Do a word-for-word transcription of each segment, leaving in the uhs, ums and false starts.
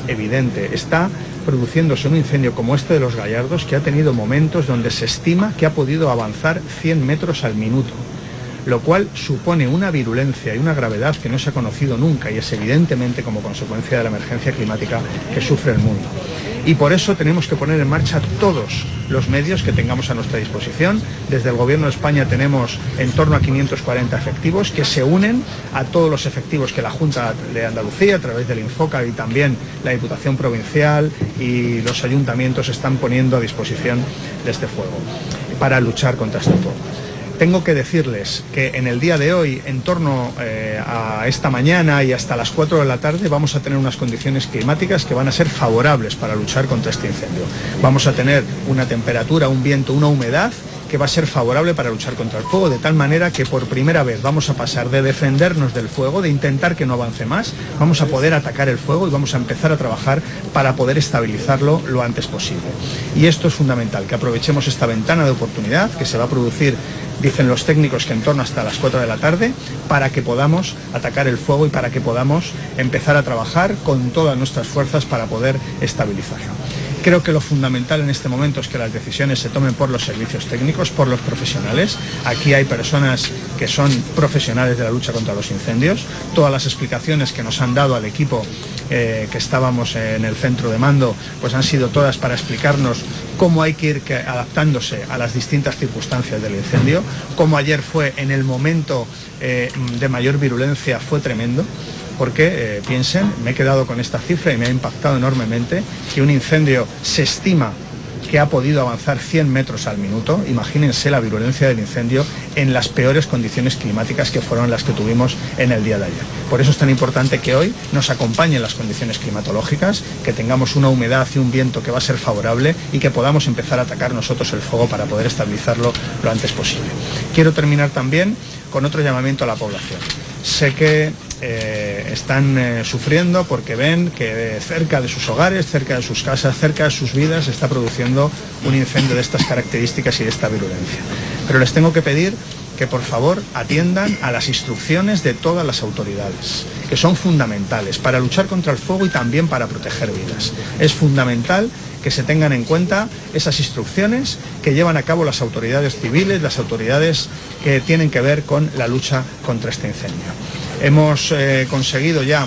evidente. Está produciéndose un incendio como este de Los Gallardos, que ha tenido momentos donde se estima que ha podido avanzar cien metros al minuto, lo cual supone una virulencia y una gravedad que no se ha conocido nunca, y es evidentemente como consecuencia de la emergencia climática que sufre el mundo. Y por eso tenemos que poner en marcha todos los medios que tengamos a nuestra disposición. Desde el Gobierno de España tenemos en torno a quinientos cuarenta efectivos que se unen a todos los efectivos que la Junta de Andalucía, a través del Infoca, y también la Diputación Provincial y los ayuntamientos están poniendo a disposición de este fuego para luchar contra este fuego. Tengo que decirles que en el día de hoy, en torno eh, a esta mañana y hasta las cuatro de la tarde, vamos a tener unas condiciones climáticas que van a ser favorables para luchar contra este incendio. Vamos a tener una temperatura, un viento, una humedad que va a ser favorable para luchar contra el fuego, de tal manera que por primera vez vamos a pasar de defendernos del fuego, de intentar que no avance más, vamos a poder atacar el fuego y vamos a empezar a trabajar para poder estabilizarlo lo antes posible. Y esto es fundamental, que aprovechemos esta ventana de oportunidad que se va a producir, dicen los técnicos, que en torno hasta las cuatro de la tarde, para que podamos atacar el fuego y para que podamos empezar a trabajar con todas nuestras fuerzas para poder estabilizarlo. Creo que lo fundamental en este momento es que las decisiones se tomen por los servicios técnicos, por los profesionales. Aquí hay personas que son profesionales de la lucha contra los incendios. Todas las explicaciones que nos han dado al equipo eh, que estábamos en el centro de mando, pues han sido todas para explicarnos cómo hay que ir adaptándose a las distintas circunstancias del incendio. Como ayer fue en el momento eh, de mayor virulencia, fue tremendo. Porque, eh, piensen, me he quedado con esta cifra y me ha impactado enormemente, que un incendio se estima que ha podido avanzar cien metros al minuto. Imagínense la virulencia del incendio en las peores condiciones climáticas que fueron las que tuvimos en el día de ayer. Por eso es tan importante que hoy nos acompañen las condiciones climatológicas, que tengamos una humedad y un viento que va a ser favorable y que podamos empezar a atacar nosotros el fuego para poder estabilizarlo lo antes posible. Quiero terminar también con otro llamamiento a la población. Sé que eh, están eh, sufriendo porque ven que cerca de sus hogares, cerca de sus casas, cerca de sus vidas, se está produciendo un incendio de estas características y de esta virulencia. Pero les tengo que pedir que por favor atiendan a las instrucciones de todas las autoridades, que son fundamentales para luchar contra el fuego y también para proteger vidas. Es fundamental que se tengan en cuenta esas instrucciones que llevan a cabo las autoridades civiles, las autoridades que tienen que ver con la lucha contra este incendio. Hemos eh, conseguido ya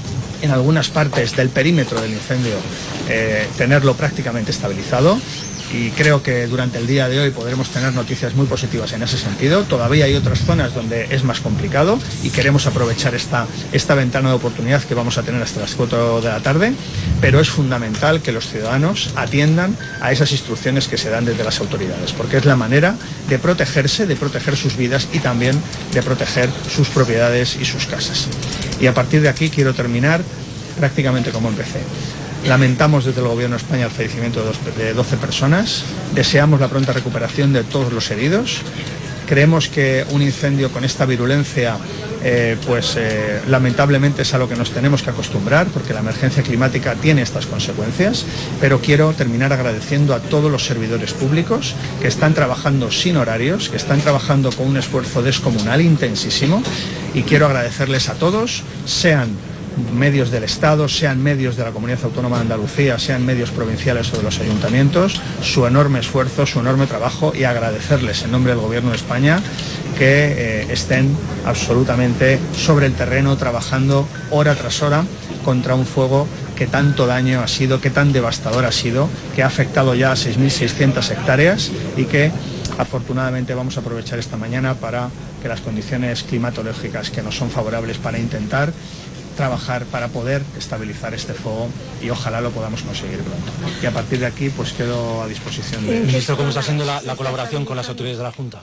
en algunas partes del perímetro del incendio eh, tenerlo prácticamente estabilizado. Y creo que durante el día de hoy podremos tener noticias muy positivas en ese sentido. Todavía hay otras zonas donde es más complicado y queremos aprovechar esta, esta ventana de oportunidad que vamos a tener hasta las cuatro de la tarde, pero es fundamental que los ciudadanos atiendan a esas instrucciones que se dan desde las autoridades, porque es la manera de protegerse, de proteger sus vidas y también de proteger sus propiedades y sus casas. Y a partir de aquí quiero terminar prácticamente como empecé. Lamentamos desde el Gobierno de España el fallecimiento de doce personas, deseamos la pronta recuperación de todos los heridos. Creemos que un incendio con esta virulencia, eh, pues eh, lamentablemente es a lo que nos tenemos que acostumbrar, porque la emergencia climática tiene estas consecuencias, pero quiero terminar agradeciendo a todos los servidores públicos que están trabajando sin horarios, que están trabajando con un esfuerzo descomunal, intensísimo, y quiero agradecerles a todos, sean medios del Estado, sean medios de la Comunidad Autónoma de Andalucía, sean medios provinciales o de los ayuntamientos, su enorme esfuerzo, su enorme trabajo, y agradecerles en nombre del Gobierno de España que eh, estén absolutamente sobre el terreno trabajando hora tras hora contra un fuego que tanto daño ha sido, que tan devastador ha sido, que ha afectado ya a seis mil seiscientas hectáreas y que afortunadamente vamos a aprovechar esta mañana para que las condiciones climatológicas que nos son favorables para intentar trabajar para poder estabilizar este fuego y ojalá lo podamos conseguir pronto. Y a partir de aquí pues quedo a disposición de... Ministro, ¿cómo está siendo la, la colaboración con las autoridades de la Junta?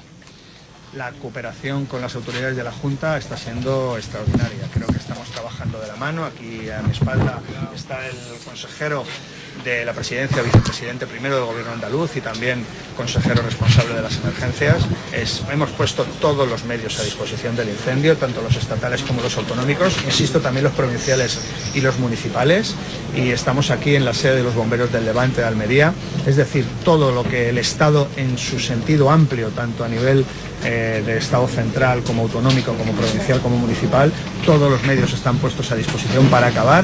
La cooperación con las autoridades de la Junta está siendo extraordinaria. Creo que estamos trabajando de la mano. Aquí a mi espalda está el consejero de la presidencia, vicepresidente primero del Gobierno andaluz y también consejero responsable de las emergencias. Es, hemos puesto todos los medios a disposición del incendio, tanto los estatales como los autonómicos, insisto, también los provinciales y los municipales, y estamos aquí en la sede de los bomberos del Levante de Almería, es decir, todo lo que el Estado en su sentido amplio, tanto a nivel eh, de Estado central como autonómico, como provincial, como municipal, todos los medios están puestos a disposición para acabar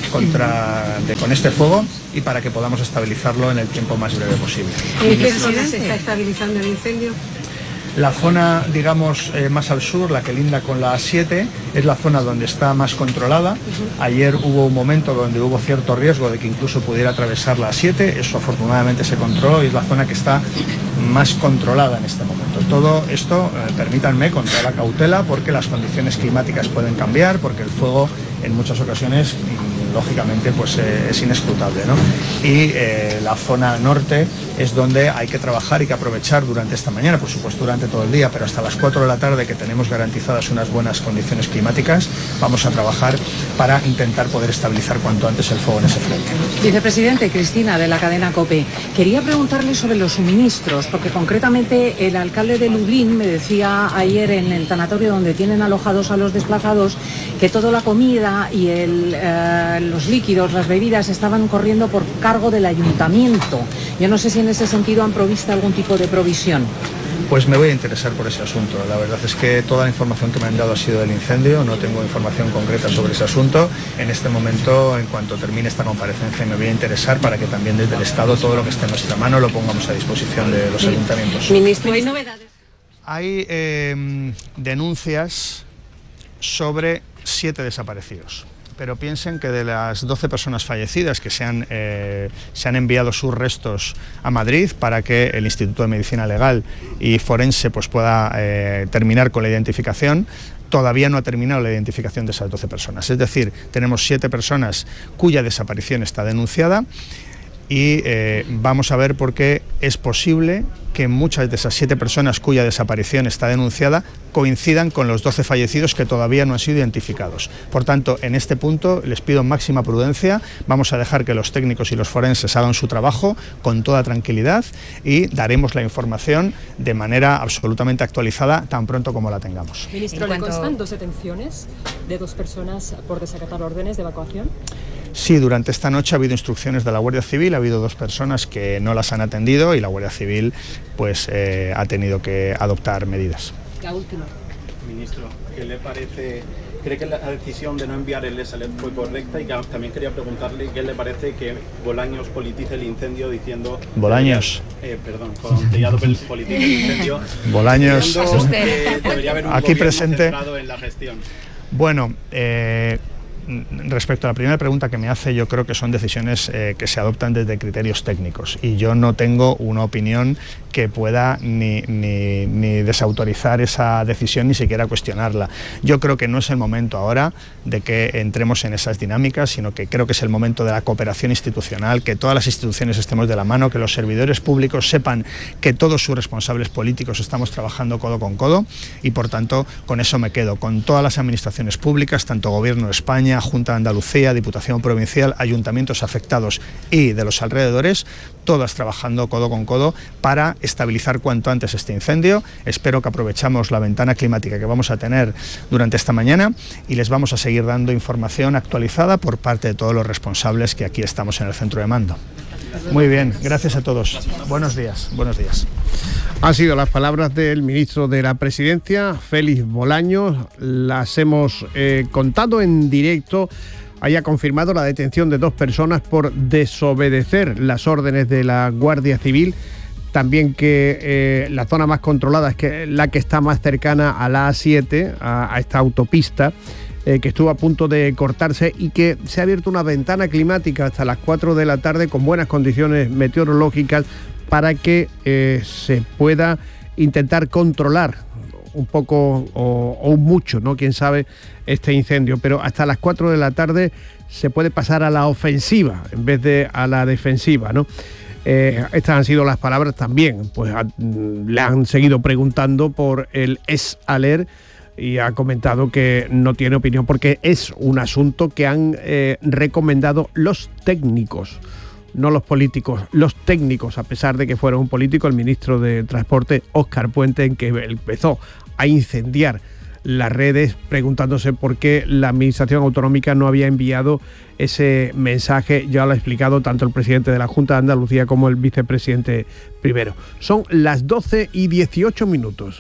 contra, de, con este fuego y para que podamos estabilizarlo en el tiempo más breve posible. ¿En qué zona se está estabilizando el incendio? La zona, digamos, eh, más al sur, la que linda con la A siete, es la zona donde está más controlada. Uh-huh. Ayer hubo un momento donde hubo cierto riesgo de que incluso pudiera atravesar la A siete, eso afortunadamente se controló y es la zona que está más controlada en este momento. Todo esto, eh, permítanme, con toda la cautela, porque las condiciones climáticas pueden cambiar, porque el fuego en muchas ocasiones, lógicamente, pues eh, es inescrutable, ¿no? Y eh, la zona norte es donde hay que trabajar y que aprovechar durante esta mañana, por supuesto durante todo el día, pero hasta las cuatro de la tarde, que tenemos garantizadas unas buenas condiciones climáticas, vamos a trabajar para intentar poder estabilizar cuanto antes el fuego en ese frente. Vicepresidente, Cristina, de la cadena COPE, quería preguntarle sobre los suministros, porque concretamente el alcalde de Lublin me decía ayer en el tanatorio donde tienen alojados a los desplazados que toda la comida y el, eh, los líquidos, las bebidas estaban corriendo por cargo del ayuntamiento. Yo no sé si en ese sentido han provisto algún tipo de provisión. Pues me voy a interesar por ese asunto. La verdad es que toda la información que me han dado ha sido del incendio, no tengo información concreta sobre ese asunto. En este momento, en cuanto termine esta comparecencia, me voy a interesar para que también desde el Estado todo lo que esté en nuestra mano lo pongamos a disposición de los ayuntamientos. Ministro, ¿hay novedades? Hay eh, denuncias sobre siete desaparecidos. Pero piensen que de las doce personas fallecidas que se han, eh, se han enviado sus restos a Madrid para que el Instituto de Medicina Legal y Forense pues, pueda eh, terminar con la identificación, todavía no ha terminado la identificación de esas doce personas. Es decir, tenemos siete personas cuya desaparición está denunciada y eh, vamos a ver por qué es posible que muchas de esas siete personas cuya desaparición está denunciada coincidan con los doce fallecidos que todavía no han sido identificados. Por tanto, en este punto les pido máxima prudencia, vamos a dejar que los técnicos y los forenses hagan su trabajo con toda tranquilidad y daremos la información de manera absolutamente actualizada tan pronto como la tengamos. Ministro, ¿le constan dos detenciones de dos personas por desacatar órdenes de evacuación? Sí, durante esta noche ha habido instrucciones de la Guardia Civil, ha habido dos personas que no las han atendido y la Guardia Civil pues eh, ha tenido que adoptar medidas. La última. Ministro, ¿qué le parece? ¿Cree que la decisión de no enviar el S A L E fue correcta? Y también quería preguntarle qué le parece que Bolaños politice el incendio diciendo... Bolaños. Eh, perdón, con Tellado politice el incendio. Bolaños. Que debería haber un aquí presente. Centrado en la gestión. Bueno, eh... respecto a la primera pregunta que me hace, yo creo que son decisiones eh, que se adoptan desde criterios técnicos y yo no tengo una opinión que pueda ni, ni, ni desautorizar esa decisión ni siquiera cuestionarla. Yo creo que no es el momento ahora de que entremos en esas dinámicas, sino que creo que es el momento de la cooperación institucional, que todas las instituciones estemos de la mano, que los servidores públicos sepan que todos sus responsables políticos estamos trabajando codo con codo y por tanto con eso me quedo, con todas las administraciones públicas, tanto Gobierno de España, Junta de Andalucía, Diputación Provincial, ayuntamientos afectados y de los alrededores, todas trabajando codo con codo para estabilizar cuanto antes este incendio. Espero que aprovechamos la ventana climática que vamos a tener durante esta mañana y les vamos a seguir dando información actualizada por parte de todos los responsables que aquí estamos en el centro de mando. Muy bien, gracias a todos. Buenos días, buenos días. Han sido las palabras del ministro de la Presidencia, Félix Bolaños. Las hemos eh, contado en directo. Haya confirmado la detención de dos personas por desobedecer las órdenes de la Guardia Civil. También que eh, la zona más controlada es que la que está más cercana a la A siete, a, a esta autopista, eh, que estuvo a punto de cortarse y que se ha abierto una ventana climática hasta las cuatro de la tarde con buenas condiciones meteorológicas para que eh, se pueda intentar controlar un poco o, o mucho, ¿no? Quién sabe, este incendio. Pero hasta las cuatro de la tarde se puede pasar a la ofensiva en vez de a la defensiva, ¿no? Eh, estas han sido las palabras también. Pues a, le han seguido preguntando por el S A L E R y ha comentado que no tiene opinión porque es un asunto que han eh, recomendado los técnicos, no los políticos, los técnicos, a pesar de que fuera un político, el ministro de Transporte, Óscar Puente, en que empezó a incendiar las redes preguntándose por qué la administración autonómica no había enviado ese mensaje. Ya lo ha explicado tanto el presidente de la Junta de Andalucía como el vicepresidente primero. Son las doce y dieciocho minutos.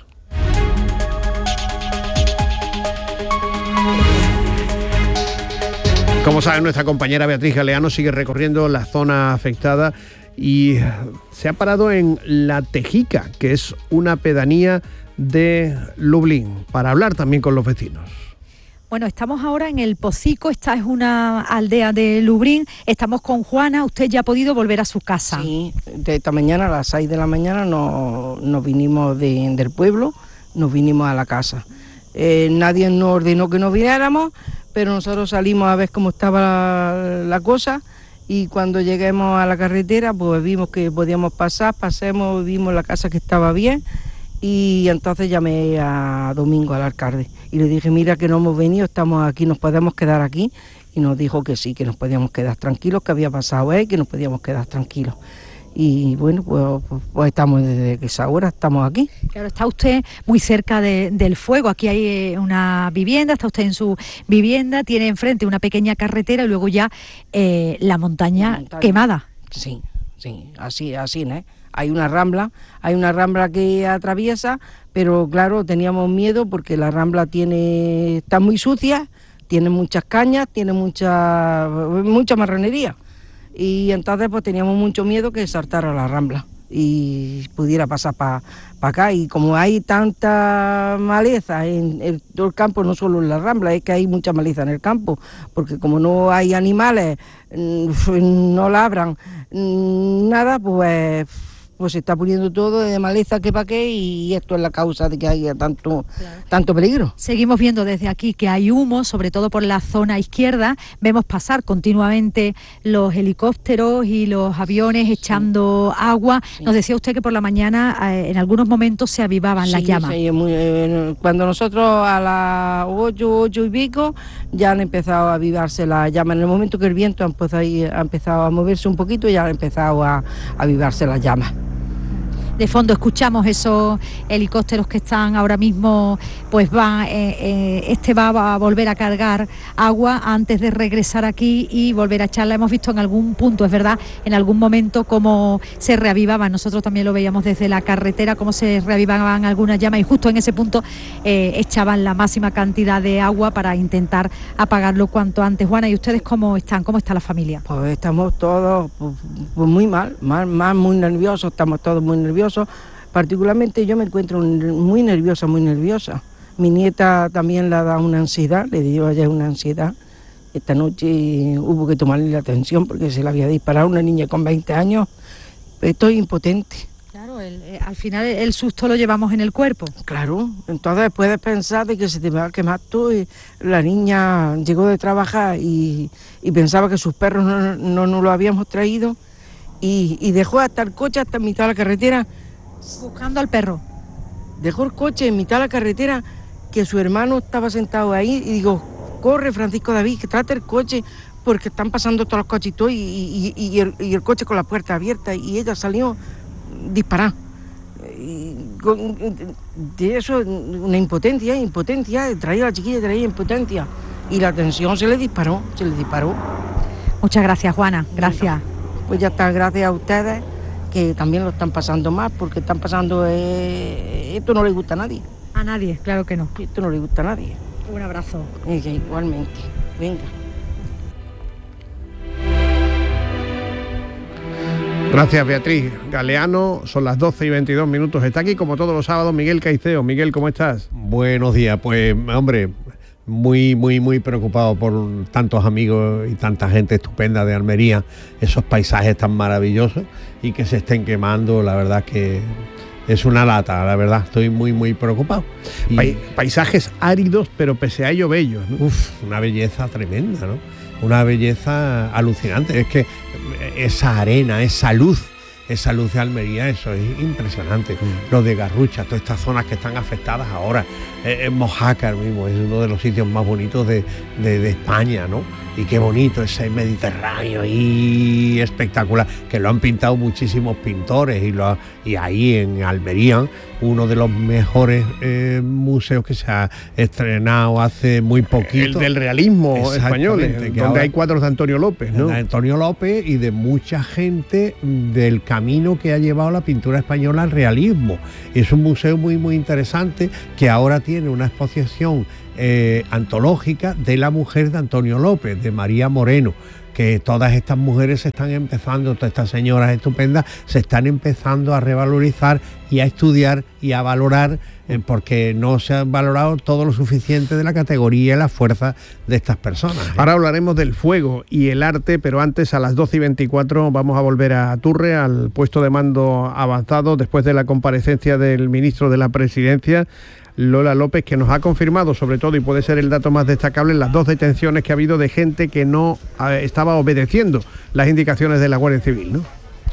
Como saben, nuestra compañera Beatriz Galeano sigue recorriendo la zona afectada y se ha parado en La Tejica, que es una pedanía de Lublin, para hablar también con los vecinos. Bueno, estamos ahora en El Pocico, esta es una aldea de Lublin, estamos con Juana, usted ya ha podido volver a su casa. Sí, de esta mañana a las seis de la mañana nos, nos vinimos de, del pueblo, nos vinimos a la casa. Eh, nadie nos ordenó que nos viniéramos, pero nosotros salimos a ver cómo estaba la, la cosa, y cuando lleguemos a la carretera pues vimos que podíamos pasar, pasemos, vimos la casa que estaba bien, y entonces llamé a Domingo, al alcalde, y le dije, mira que no hemos venido, estamos aquí, nos podemos quedar aquí, y nos dijo que sí, que nos podíamos quedar tranquilos, que había pasado él, que nos podíamos quedar tranquilos. Y bueno, pues, pues estamos desde que esa hora estamos aquí. Claro, está usted muy cerca de, del fuego, aquí hay una vivienda, está usted en su vivienda, tiene enfrente una pequeña carretera y luego ya eh, la, montaña la montaña quemada. Sí, sí, así, así, ¿no? Hay una rambla, hay una rambla que atraviesa, pero claro, teníamos miedo porque la rambla tiene, está muy sucia, tiene muchas cañas, tiene mucha, mucha marranería. Y entonces pues teníamos mucho miedo que saltara la rambla y pudiera pasar para pa acá. Y como hay tanta maleza en, en todo el campo, no solo en la rambla, es que hay mucha maleza en el campo, porque como no hay animales, no labran nada, pues... pues se está poniendo todo de maleza que pa' qué, y esto es la causa de que haya tanto, claro. tanto peligro. Seguimos viendo desde aquí que hay humo, sobre todo por la zona izquierda, vemos pasar continuamente los helicópteros y los aviones echando sí. agua. Sí. Nos decía usted que por la mañana eh, en algunos momentos se avivaban sí, las llamas. Sí, muy, eh, cuando nosotros a las ocho, ocho y pico ya han empezado a avivarse las llamas. En el momento que el viento ha empezado, ha empezado a moverse un poquito, ya han empezado a, a avivarse las llamas. De fondo escuchamos esos helicópteros que están ahora mismo, pues va, eh, eh, este va a volver a cargar agua antes de regresar aquí y volver a echarla. Hemos visto en algún punto, es verdad, en algún momento cómo se reavivaban, nosotros también lo veíamos desde la carretera, cómo se reavivaban algunas llamas, y justo en ese punto eh, echaban la máxima cantidad de agua para intentar apagarlo cuanto antes. Juana, ¿y ustedes cómo están? ¿Cómo está la familia? Pues estamos todos pues, pues muy mal, mal, mal, muy nerviosos, estamos todos muy nerviosos. Particularmente yo me encuentro muy nerviosa, muy nerviosa. Mi nieta también le ha dado una ansiedad, le dio ayer una ansiedad. Esta noche hubo que tomarle la atención porque se le había disparado una niña con veinte años. Estoy impotente. Claro, el, eh, al final el susto lo llevamos en el cuerpo. Claro, entonces puedes pensar de que se te va a quemar tú. Y la niña llegó de trabajar y, y pensaba que sus perros no, no, no lo habíamos traído. Y, y dejó hasta el coche hasta en mitad de la carretera. Buscando al perro. Dejó el coche en mitad de la carretera, que su hermano estaba sentado ahí, y digo, corre Francisco David, que trate el coche, porque están pasando todos los coches y todo, y, y, y, el, y el coche con la puerta abierta, y ella salió disparada. Y con, de eso, una impotencia, impotencia, traía a la chiquilla, traía impotencia, y la tensión se le disparó, se le disparó. Muchas gracias, Juana, gracias. Pues ya está, gracias a ustedes, que también lo están pasando más, porque están pasando, eh, esto no le gusta a nadie. A nadie, claro que no. Esto no le gusta a nadie. Un abrazo. Eh, igualmente, venga. Gracias, Beatriz Galeano. Son las doce y veintidós minutos. Está aquí, como todos los sábados, Miguel Caiceo. Miguel, ¿cómo estás? Buenos días. Pues, hombre, muy, muy, muy preocupado por tantos amigos y tanta gente estupenda de Almería, esos paisajes tan maravillosos, y que se estén quemando. La verdad que es una lata, la verdad. Estoy muy, muy preocupado. Y... Pa- paisajes áridos, pero pese a ello bellos, ¿no? Uf, una belleza tremenda, ¿no? Una belleza alucinante. Es que esa arena, esa luz, esa luz de Almería, eso es impresionante. Mm. Los de Garrucha, todas estas zonas que están afectadas ahora. Eh, Mojácar mismo es uno de los sitios más bonitos de, de, de España, ¿no? Y qué bonito ese Mediterráneo y espectacular, que lo han pintado muchísimos pintores, y, lo, y ahí en Almería, uno de los mejores eh, museos que se ha estrenado hace muy poquito. El del realismo español, donde ahora hay cuadros de Antonio López, ¿no? De Antonio López y de mucha gente del camino que ha llevado la pintura española al realismo. Es un museo muy, muy interesante, que ahora tiene una exposición eh, antológica de la mujer de Antonio López, de María Moreno, que todas estas mujeres se están empezando, todas estas señoras estupendas, se están empezando a revalorizar y a estudiar y a valorar, eh, porque no se han valorado todo lo suficiente de la categoría y la fuerza de estas personas. ¿eh? Ahora hablaremos del fuego y el arte, pero antes, a las doce y veinticuatro, vamos a volver a Turre, al puesto de mando avanzado, después de la comparecencia del ministro de la Presidencia, Lola López, que nos ha confirmado, sobre todo, y puede ser el dato más destacable, las dos detenciones que ha habido de gente que no eh, estaba obedeciendo las indicaciones de la Guardia Civil, ¿no?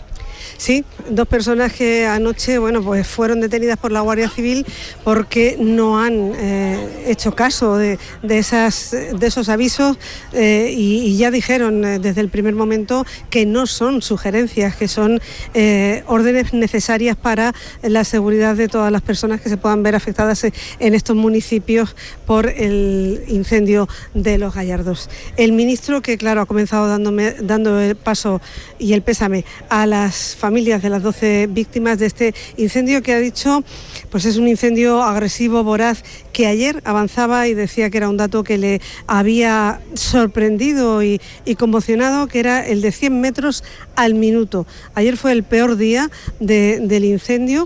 Sí, dos personas que anoche, bueno, pues fueron detenidas por la Guardia Civil porque no han eh, hecho caso de, de, esas, de esos avisos eh, y, y ya dijeron eh, desde el primer momento que no son sugerencias, que son eh, órdenes necesarias para la seguridad de todas las personas que se puedan ver afectadas en estos municipios por el incendio de Los Gallardos. El ministro, que claro, ha comenzado dándome, dando el paso y el pésame a las familias de las doce víctimas de este incendio, que ha dicho, pues es un incendio agresivo, voraz, que ayer avanzaba y decía que era un dato que le había sorprendido y, y conmocionado, que era el de cien metros al minuto. Ayer fue el peor día de, del incendio.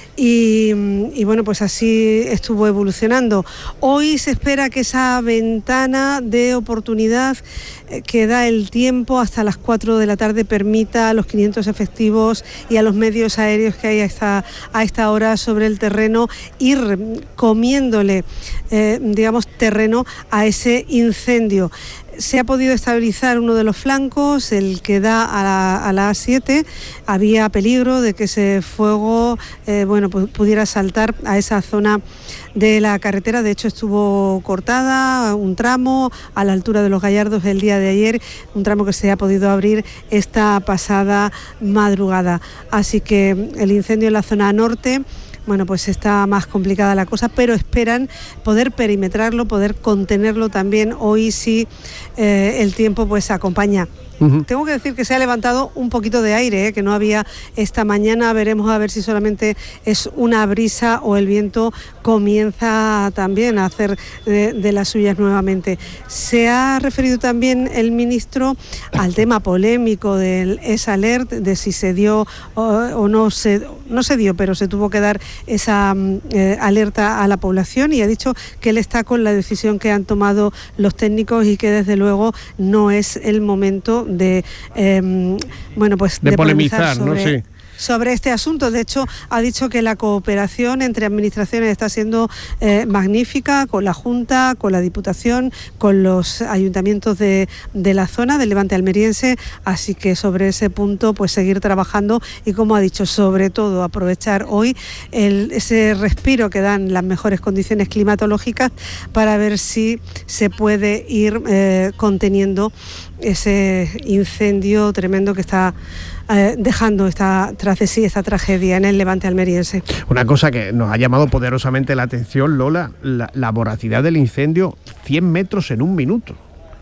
Y, y bueno, pues así estuvo evolucionando. Hoy se espera que esa ventana de oportunidad eh, que da el tiempo hasta las cuatro de la tarde permita a los quinientos efectivos y a los medios aéreos que hay a esta, a esta hora sobre el terreno ir comiéndole, eh, digamos, terreno a ese incendio. Se ha podido estabilizar uno de los flancos, el que da a la, a la A siete. Había peligro de que ese fuego eh, bueno, pues pudiera saltar a esa zona de la carretera. De hecho, estuvo cortada un tramo a la altura de Los Gallardos el día de ayer, un tramo que se ha podido abrir esta pasada madrugada. Así que el incendio en la zona norte, bueno, pues está más complicada la cosa, pero esperan poder perimetrarlo, poder contenerlo también hoy si eh, el tiempo pues acompaña. Uh-huh. Tengo que decir que se ha levantado un poquito de aire, ¿eh? Que no había esta mañana. Veremos a ver si solamente es una brisa o el viento comienza también a hacer de, de las suyas nuevamente. Se ha referido también el ministro al tema polémico del S-Alert, de si se dio o, o no se, no se dio, pero se tuvo que dar esa eh, alerta a la población, y ha dicho que él está con la decisión que han tomado los técnicos y que desde luego no es el momento de eh, bueno pues de, de polemizar, sobre, ¿no? Sí. sobre este asunto. De hecho, ha dicho que la cooperación entre administraciones está siendo eh, magnífica, con la Junta, con la Diputación, con los ayuntamientos de, de la zona del Levante almeriense, así que sobre ese punto pues seguir trabajando y, como ha dicho, sobre todo aprovechar hoy el, ese respiro que dan las mejores condiciones climatológicas para ver si se puede ir eh, conteniendo ese incendio tremendo que está eh, dejando esta, tras de sí, esta tragedia en el Levante almeriense. Una cosa que nos ha llamado poderosamente la atención, Lola, la, la voracidad del incendio, cien metros en un minuto.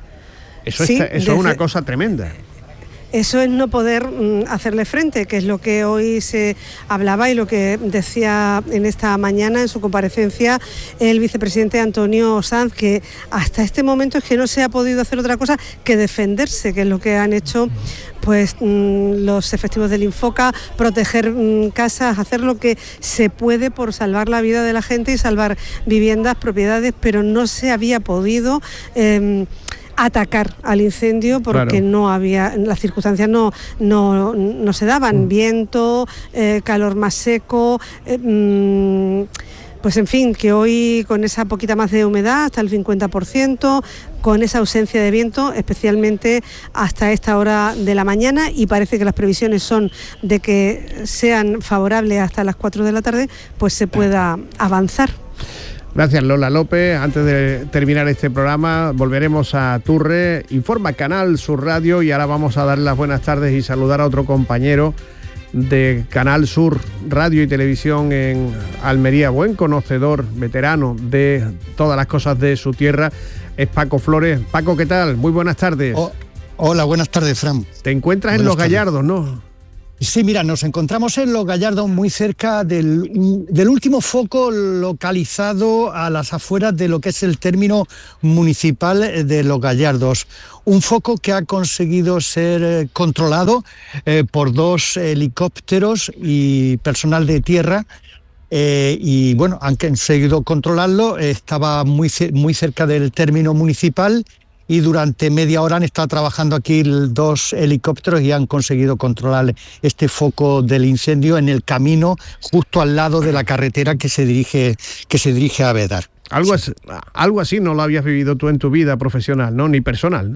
Eso, sí, está, eso desde... es una cosa tremenda. Eso es no poder mm, hacerle frente, que es lo que hoy se hablaba y lo que decía en esta mañana en su comparecencia el vicepresidente Antonio Sanz, que hasta este momento es que no se ha podido hacer otra cosa que defenderse, que es lo que han hecho pues mmm, los efectivos del Infoca, proteger mmm, casas, hacer lo que se puede por salvar la vida de la gente y salvar viviendas, propiedades, pero no se había podido Eh, atacar al incendio porque claro, no había, las circunstancias no, no, no se daban, mm. viento, eh, calor más seco, eh, mmm, pues en fin, que hoy con esa poquita más de humedad, hasta el cincuenta por ciento, con esa ausencia de viento, especialmente hasta esta hora de la mañana, y parece que las previsiones son de que sean favorables hasta las cuatro de la tarde, pues se pueda avanzar. Gracias, Lola López. Antes de terminar este programa, volveremos a Turre. Informa Canal Sur Radio, y ahora vamos a dar las buenas tardes y saludar a otro compañero de Canal Sur Radio y Televisión en Almería, buen conocedor, veterano de todas las cosas de su tierra, es Paco Flores. Paco, ¿qué tal? Muy buenas tardes. Oh, hola, buenas tardes, Fran. Te encuentras buenas en Los tardes. Gallardos, ¿no? Sí, mira, nos encontramos en Los Gallardos muy cerca del, del último foco localizado a las afueras de lo que es el término municipal de Los Gallardos. Un foco que ha conseguido ser controlado eh, por dos helicópteros y personal de tierra. Eh, y bueno, han conseguido controlarlo, estaba muy, muy cerca del término municipal y durante media hora han estado trabajando aquí dos helicópteros y han conseguido controlar este foco del incendio en el camino justo al lado de la carretera que se dirige, que se dirige a Bédar. Algo así, algo así no lo habías vivido tú en tu vida profesional, ¿no? Ni personal, ¿no?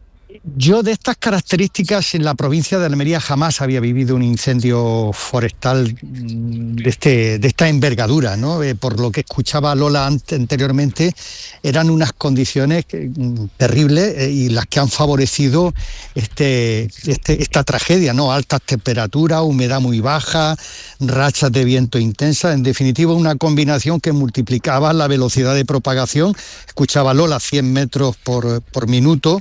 Yo de estas características en la provincia de Almería jamás había vivido un incendio forestal de, este, de esta envergadura, ¿no? Eh, por lo que escuchaba Lola anteriormente, eran unas condiciones que, terribles eh, y las que han favorecido este, este, esta tragedia, ¿no? Altas temperaturas, humedad muy baja, rachas de viento intensas, en definitiva una combinación que multiplicaba la velocidad de propagación. Escuchaba Lola cien metros por, por minuto.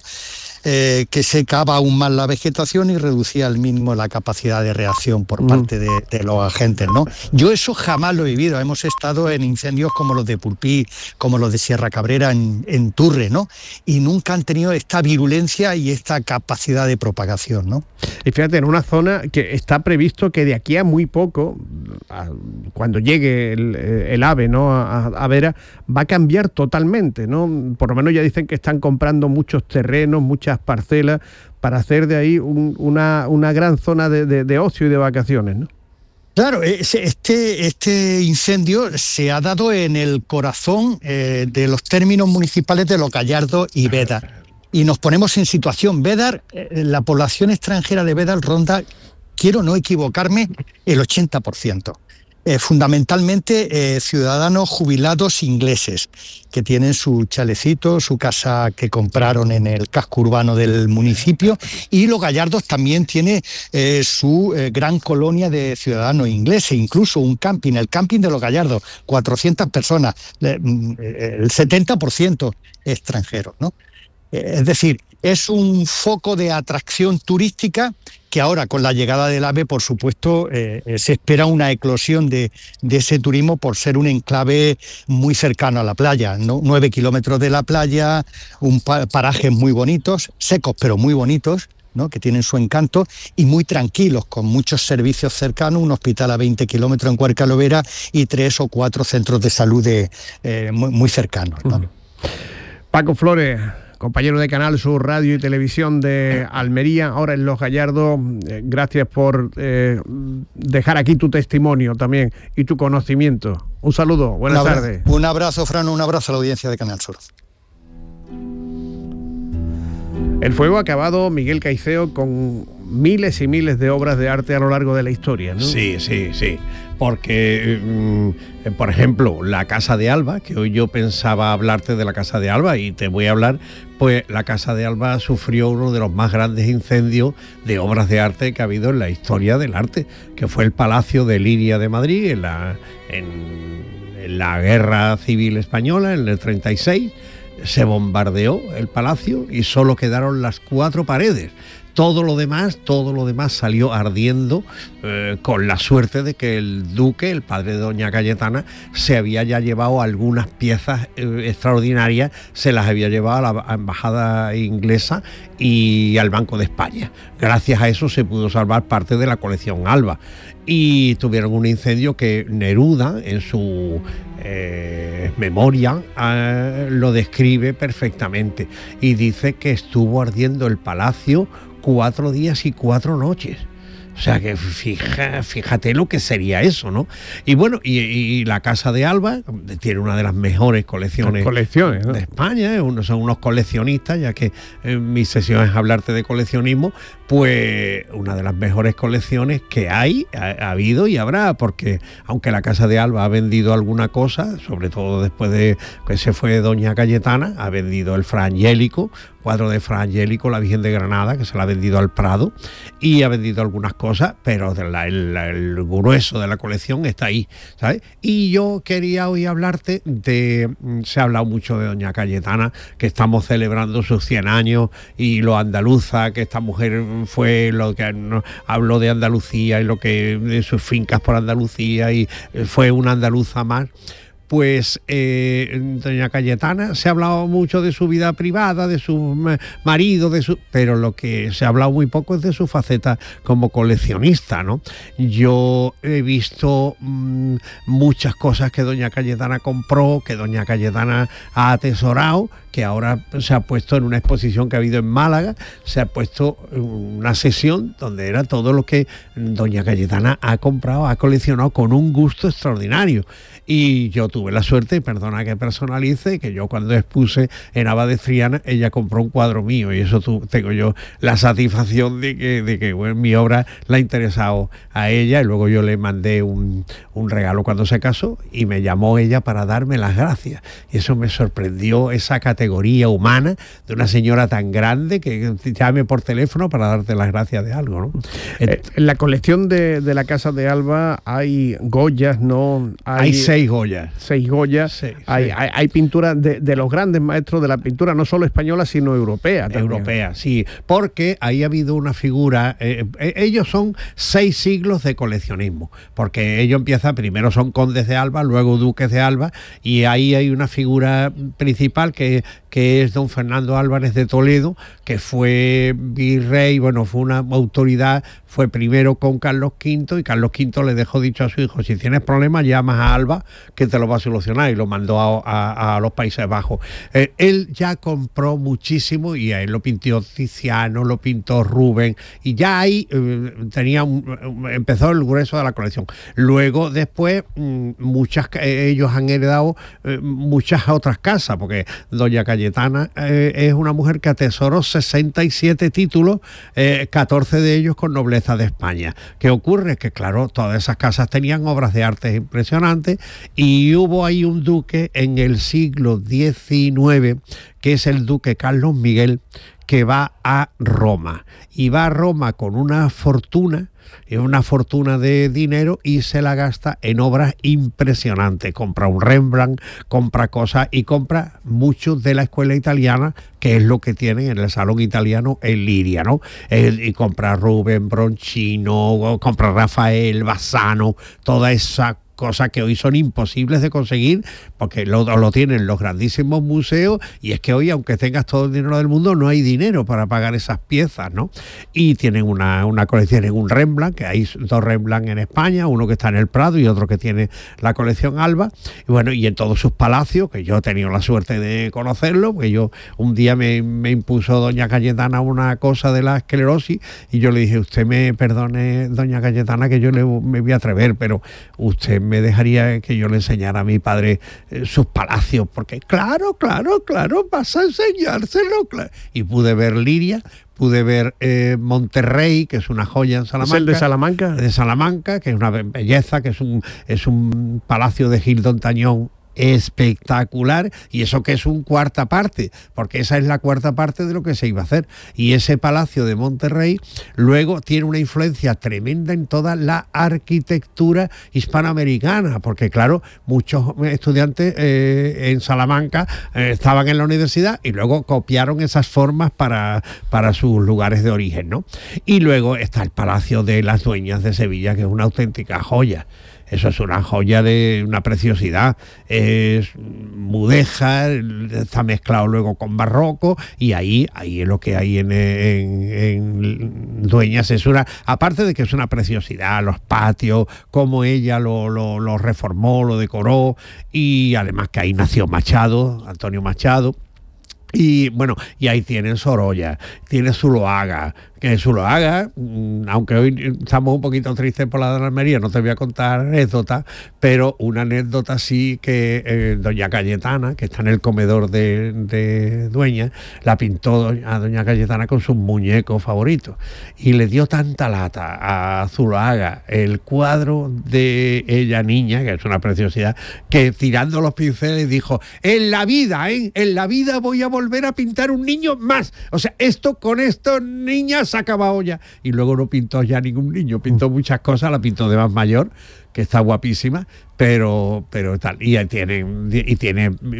Eh, que secaba aún más la vegetación y reducía al mínimo la capacidad de reacción por mm. parte de, de los agentes, ¿no? Yo eso jamás lo he vivido. Hemos estado en incendios como los de Pulpí, como los de Sierra Cabrera en, en Turre, ¿no? Y nunca han tenido esta virulencia y esta capacidad de propagación, ¿no? Y fíjate, en una zona que está previsto que de aquí a muy poco, a, cuando llegue el, el AVE, ¿no? a, a Vera, va a cambiar totalmente, ¿no? Por lo menos ya dicen que están comprando muchos terrenos, muchas parcelas para hacer de ahí un, una, una gran zona de, de, de ocio y de vacaciones, ¿no? Claro, este, este incendio se ha dado en el corazón eh, de los términos municipales de Los Gallardos y Bédar. Y nos ponemos en situación. Bédar, eh, la población extranjera de Bédar ronda, quiero no equivocarme, el ochenta por ciento. Eh, fundamentalmente eh, ciudadanos jubilados ingleses que tienen su chalecito, su casa que compraron en el casco urbano del municipio, y Los Gallardos también tiene eh, su eh, gran colonia de ciudadanos ingleses, incluso un camping, el camping de Los Gallardos, cuatrocientas personas, eh, el setenta por ciento extranjeros, ¿no? Eh, es decir, es un foco de atracción turística que ahora con la llegada del AVE, por supuesto, eh, se espera una eclosión de, de ese turismo por ser un enclave muy cercano a la playa, ¿no? Nueve kilómetros de la playa, un pa- parajes muy bonitos, secos pero muy bonitos, ¿no? Que tienen su encanto y muy tranquilos, con muchos servicios cercanos, un hospital a veinte kilómetros en Cuarcalovera y tres o cuatro centros de salud de, eh, muy, muy cercanos, ¿no? Paco Flores, compañero de Canal Sur Radio y Televisión de Almería, ahora en Los Gallardos, eh, gracias por eh, dejar aquí tu testimonio también y tu conocimiento. Un saludo, buenas un abra- tardes. Un abrazo, Fran, un abrazo a la audiencia de Canal Sur. El fuego ha acabado, Miguel Caiceo, con miles y miles de obras de arte a lo largo de la historia, ¿no? Sí, sí, sí. Porque, mm, por ejemplo, la Casa de Alba, que hoy yo pensaba hablarte de la Casa de Alba y te voy a hablar, pues la Casa de Alba sufrió uno de los más grandes incendios de obras de arte que ha habido en la historia del arte, que fue el Palacio de Liria de Madrid en la, en, en la Guerra Civil Española, en el treinta y seis. Se bombardeó el palacio y solo quedaron las cuatro paredes. Todo lo demás, todo lo demás salió ardiendo, eh, con la suerte de que el duque, el padre de doña Cayetana, se había ya llevado algunas piezas eh, extraordinarias, se las había llevado a la embajada inglesa y al Banco de España. Gracias a eso se pudo salvar parte de la colección Alba. Y tuvieron un incendio que Neruda, en su eh, memoria, eh, lo describe perfectamente y dice que estuvo ardiendo el palacio cuatro días y cuatro noches. O sea que fija, fíjate lo que sería eso, ¿no? Y bueno, y, y la Casa de Alba tiene una de las mejores colecciones, colecciones, ¿no? de España, ¿eh? Unos, son unos coleccionistas, ya que en mi sesión es hablarte de coleccionismo, pues una de las mejores colecciones que hay, ha, ha habido y habrá, porque aunque la Casa de Alba ha vendido alguna cosa, sobre todo después de que se fue doña Cayetana, ha vendido el Fra Angélico, cuadro de Fra Angélico, la Virgen de Granada, que se la ha vendido al Prado, y ha vendido algunas cosas, pero la, el, el grueso de la colección está ahí, ¿sabes? Y yo quería hoy hablarte de, se ha hablado mucho de doña Cayetana, que estamos celebrando sus cien años, y lo andaluza que esta mujer fue lo que no, habló de Andalucía y lo que de sus fincas por Andalucía y fue una andaluza más. Pues eh, doña Cayetana, se ha hablado mucho de su vida privada, de su marido, de su, pero lo que se ha hablado muy poco es de su faceta como coleccionista, ¿no? Yo he visto mmm, muchas cosas que doña Cayetana compró, que doña Cayetana ha atesorado, que ahora se ha puesto en una exposición que ha habido en Málaga, se ha puesto una sesión donde era todo lo que doña Cayetana ha comprado, ha coleccionado con un gusto extraordinario. Y yo tuve la suerte, perdona que personalice, que yo cuando expuse en Abad Triana, ella compró un cuadro mío y eso tu, tengo yo la satisfacción de que, de que bueno, mi obra la ha interesado a ella y luego yo le mandé un, un regalo cuando se casó y me llamó ella para darme las gracias. Y eso me sorprendió, esa categoría humana de una señora tan grande que llame por teléfono para darte las gracias de algo, ¿no? Eh, en la colección de, de la Casa de Alba hay Goyas, ¿no? Hay, hay seis Goyas. Seis Goyas. Sí, hay, sí. hay, hay pinturas de, de los grandes maestros de la pintura, no solo española, sino europea también. Europea, sí. Porque ahí ha habido una figura... Eh, eh, ellos son seis siglos de coleccionismo. Porque ellos empiezan, primero son condes de Alba, luego duques de Alba, y ahí hay una figura principal que, que es don Fernando Álvarez de Toledo, que fue virrey, bueno, fue una autoridad, fue primero con Carlos quinto, y Carlos quinto le dejó dicho a su hijo, si tienes problemas llamas a Alba que te lo va a solucionar, y lo mandó a, a, a los Países Bajos. Eh, él ya compró muchísimo y a él lo pintó Tiziano, lo pintó Rubén, y ya ahí eh, tenía un, empezó el grueso de la colección. Luego después mm, muchas eh, ellos han heredado eh, muchas otras casas, porque doña Cayetana eh, es una mujer que atesoró sesenta y siete títulos, eh, catorce de ellos con nobleza de España. ¿Qué ocurre? Que claro, todas esas casas tenían obras de arte impresionantes, y hubo ahí un duque en el siglo diecinueve, que es el duque Carlos Miguel, que va a Roma, y va a Roma con una fortuna, una fortuna de dinero, y se la gasta en obras impresionantes. Compra un Rembrandt, compra cosas, y compra mucho de la escuela italiana, que es lo que tienen en el Salón Italiano en Liria, ¿no? El, y compra Rubén, Bronchino, compra Rafael, Bassano, toda esa cosas que hoy son imposibles de conseguir porque lo, lo tienen los grandísimos museos, y es que hoy, aunque tengas todo el dinero del mundo, no hay dinero para pagar esas piezas, ¿no? Y tienen una, una colección, en un Rembrandt, que hay dos Rembrandt en España, uno que está en el Prado y otro que tiene la colección Alba, y bueno, y en todos sus palacios, que yo he tenido la suerte de conocerlo, porque yo un día me, me impuso doña Cayetana una cosa de la esclerosis, y yo le dije, usted me perdone, doña Cayetana, que yo le, me voy a atrever, pero usted me dejaría que yo le enseñara a mi padre eh, sus palacios, porque claro, claro, claro, vas a enseñárselo, claro. Y pude ver Liria, pude ver eh, Monterrey, que es una joya en Salamanca. ¿Es el de Salamanca? De Salamanca, que es una belleza, que es un, es un palacio de Gil d'Ontañón espectacular, y eso que es un cuarta parte, porque esa es la cuarta parte de lo que se iba a hacer. Y ese palacio de Monterrey luego tiene una influencia tremenda en toda la arquitectura hispanoamericana, porque claro, muchos estudiantes eh, en Salamanca eh, estaban en la universidad y luego copiaron esas formas para, para sus lugares de origen, ¿no? Y luego está el Palacio de las Dueñas de Sevilla, que es una auténtica joya. Eso es una joya de una preciosidad, es mudéjar, está mezclado luego con barroco, y ahí, ahí es lo que hay en, en, en Dueñas, es una, aparte de que es una preciosidad, los patios, cómo ella lo, lo, lo reformó, lo decoró, y además que ahí nació Machado, Antonio Machado. Y bueno, y ahí tienen Sorolla, tiene Zuloaga, que Zuloaga, aunque hoy estamos un poquito tristes por la de la Almería, no te voy a contar anécdotas, pero una anécdota sí que eh, doña Cayetana, que está en el comedor de, de Dueñas, la pintó a doña Cayetana con sus muñecos favoritos, y le dio tanta lata a Zuloaga el cuadro de ella niña, que es una preciosidad, que tirando los pinceles dijo, en la vida, ¿eh? en la vida voy a volver a pintar un niño más, o sea, esto con estos niñas se ha acabado ya. Y luego no pintó ya ningún niño, pintó muchas cosas, la pintó de más mayor, que está guapísima, pero pero tal, y tiene y tiene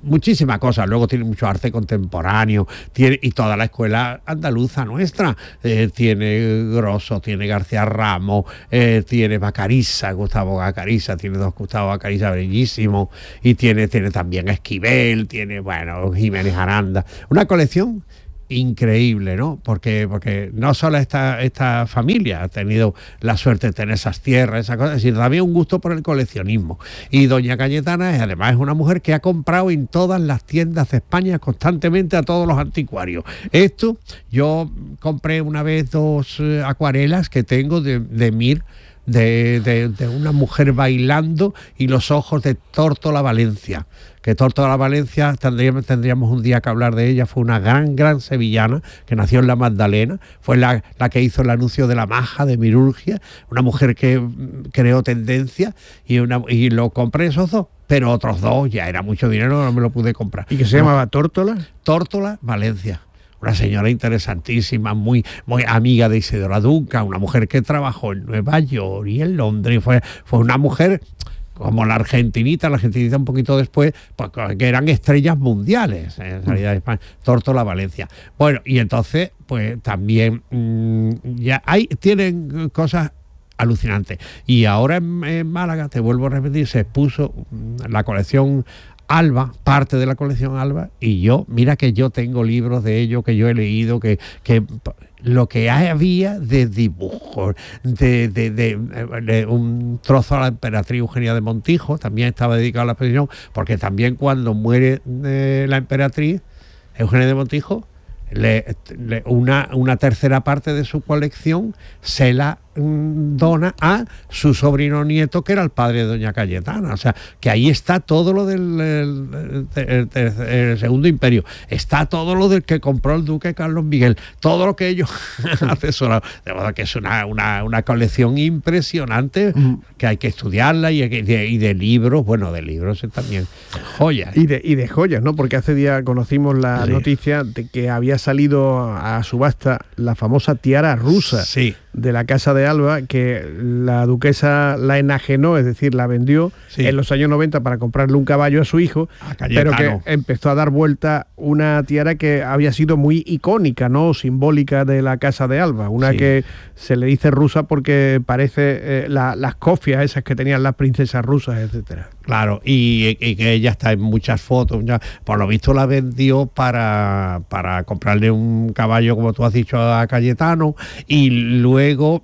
muchísimas cosas. Luego tiene mucho arte contemporáneo, tiene, y toda la escuela andaluza nuestra, eh, tiene Grosso, tiene García Ramos, eh, tiene Bacariza, Gustavo Bacariza, tiene dos Gustavo Bacariza bellísimos, y tiene, tiene también Esquivel, tiene, bueno, Jiménez Aranda, una colección increíble, ¿no? Porque, porque no solo esta, esta familia ha tenido la suerte de tener esas tierras, esas cosas, sino también un gusto por el coleccionismo. Y doña Cayetana es, además es una mujer que ha comprado en todas las tiendas de España constantemente a todos los anticuarios. Esto, yo compré una vez dos eh, acuarelas que tengo de, de Mir, De, de, de una mujer bailando y los ojos de Tórtola Valencia, que Tórtola Valencia tendríamos, tendríamos un día que hablar de ella. Fue una gran, gran sevillana que nació en la Magdalena, fue la, la que hizo el anuncio de la maja de Mirurgia, una mujer que creó tendencia, y, una, y lo compré esos dos, pero otros dos ya era mucho dinero, no me lo pude comprar. ¿Y que se no, llamaba Tórtola? Tórtola Valencia. Una señora interesantísima, muy, muy amiga de Isidora Duncan, una mujer que trabajó en Nueva York y en Londres. Fue, fue una mujer como la argentinita, la argentinita un poquito después, pues, que eran estrellas mundiales en realidad de España. Tórtola Valencia. Bueno, y entonces, pues también mmm, ya hay, tienen cosas alucinantes. Y ahora en, en Málaga, te vuelvo a repetir, se expuso la colección Alba, parte de la colección Alba, y yo, mira que yo tengo libros de ello, que yo he leído, que, que lo que había de dibujos, de, de, de, de un trozo a la emperatriz Eugenia de Montijo, también estaba dedicado a la exposición, porque también cuando muere eh, la emperatriz Eugenia de Montijo, le, le, una, una tercera parte de su colección se la mm, dona a su sobrino nieto, que era el padre de doña Cayetana. O sea, que ahí está todo lo del el, el, el, el Segundo Imperio, está todo lo del que compró el duque Carlos Miguel, todo lo que ellos han asesorado. De modo que es una, una, una colección impresionante, mm. que hay que estudiarla, y, y, de, y de libros, bueno, de libros también joyas. Y de, y de joyas, ¿no? Porque hace día conocimos la sí. noticia de que había salido a subasta la famosa tiara rusa. Sí. De la Casa de Alba, que la duquesa la enajenó, es decir, la vendió sí. en los años noventa para comprarle un caballo a su hijo, a pero que empezó a dar vuelta una tiara que había sido muy icónica, ¿no? Simbólica de la Casa de Alba, una sí. que se le dice rusa porque parece eh, la, las cofias esas que tenían las princesas rusas, etcétera. Claro, y, y que ella está en muchas fotos, ya, por lo visto la vendió para, para comprarle un caballo, como tú has dicho, a Cayetano, y luego Luego,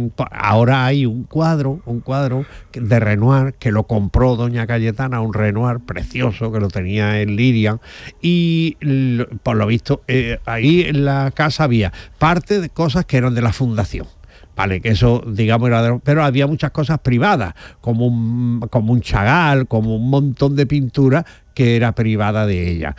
ahora hay un cuadro, un cuadro de Renoir que lo compró doña Cayetana, un Renoir precioso que lo tenía en Liria, y por lo visto eh, ahí en la casa había parte de cosas que eran de la fundación. Vale, que eso, digamos, era de, pero había muchas cosas privadas, como un, como un Chagall, como un montón de pintura que era privada de ella.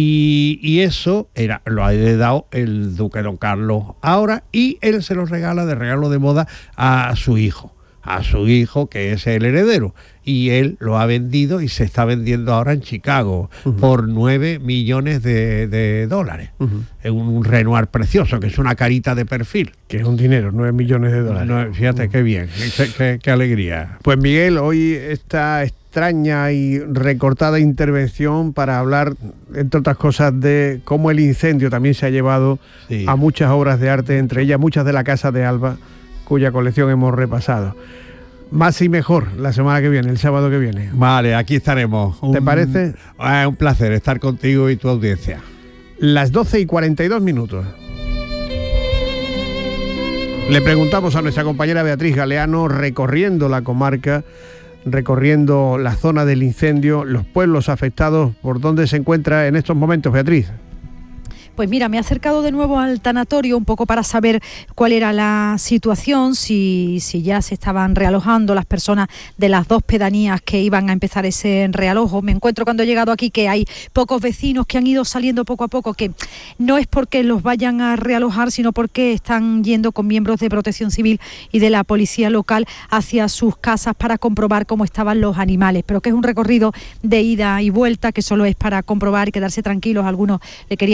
Y, y eso era, lo ha heredado el duque don Carlos ahora, y él se lo regala de regalo de boda a su hijo, a su hijo que es el heredero. Y él lo ha vendido y se está vendiendo ahora en Chicago uh-huh. por nueve millones de, de dólares. Uh-huh. Es un Renoir precioso, que es una carita de perfil. Que es un dinero, nueve millones de dólares. No, fíjate uh-huh. qué bien, qué, qué, qué alegría. Pues Miguel, hoy esta extraña y recortada intervención para hablar, entre otras cosas, de cómo el incendio también se ha llevado sí. a muchas obras de arte, entre ellas muchas de la Casa de Alba, cuya colección hemos repasado. Más y mejor la semana que viene, el sábado que viene. Vale, aquí estaremos. ¿Te un, parece? Eh, un placer estar contigo y tu audiencia. Las doce y cuarenta y dos minutos. Le preguntamos a nuestra compañera Beatriz Galeano, recorriendo la comarca, recorriendo la zona del incendio, los pueblos afectados, ¿por dónde se encuentra en estos momentos, Beatriz? Pues mira, me he acercado de nuevo al tanatorio un poco para saber cuál era la situación, si, si ya se estaban realojando las personas de las dos pedanías que iban a empezar ese realojo. Me encuentro cuando he llegado aquí que hay pocos vecinos que han ido saliendo poco a poco, que no es porque los vayan a realojar, sino porque están yendo con miembros de Protección Civil y de la policía local hacia sus casas para comprobar cómo estaban los animales, pero que es un recorrido de ida y vuelta que solo es para comprobar y quedarse tranquilos. Algunos le querían ver